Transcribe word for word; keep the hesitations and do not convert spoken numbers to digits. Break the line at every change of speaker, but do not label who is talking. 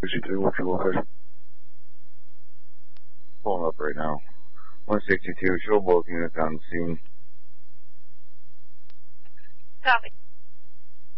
sixty-two, what's your location? Pulling up right now. one sixty-two, show both units on the scene.
Copy.